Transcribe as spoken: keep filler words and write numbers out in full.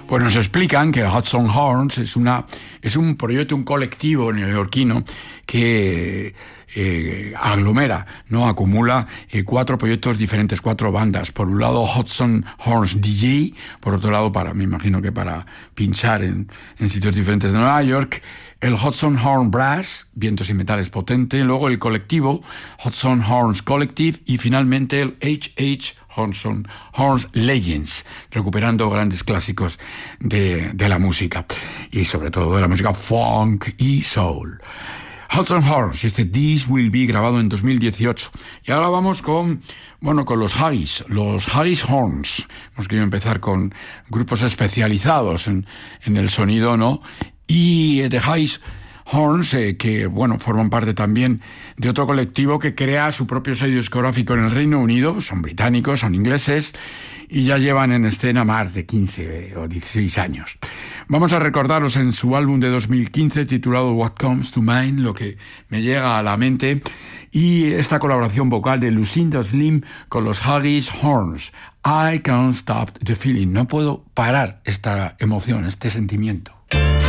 Pues nos explican que Hudson Horns es, una, es un proyecto, un colectivo neoyorquino que eh, aglomera, ¿no? Acumula eh, cuatro proyectos diferentes, cuatro bandas. Por un lado, Hudson Horns D J, por otro lado, para, me imagino que para pinchar en, en sitios diferentes de Nueva York, el Hudson Horn Brass, vientos y metales potente, luego el colectivo Hudson Horns Collective y finalmente el H H Hudson Horns Legends, recuperando grandes clásicos de, de la música y sobre todo de la música funk y soul. Hudson Horns, este This Will Be, grabado en dos mil dieciocho. Y ahora vamos con, bueno, con los Haggis, los Haggis Horns. Hemos querido empezar con grupos especializados en, en el sonido, ¿no? Y The Haggis Horns, eh, que, bueno, forman parte también de otro colectivo que crea su propio sello discográfico en el Reino Unido. Son británicos, son ingleses y ya llevan en escena más de quince o dieciséis años. Vamos a recordarlos en su álbum de dos mil quince titulado What Comes to Mind, lo que me llega a la mente, y esta colaboración vocal de Lucinda Slim con los Haggis Horns. I can't stop the feeling. No puedo parar esta emoción, este sentimiento.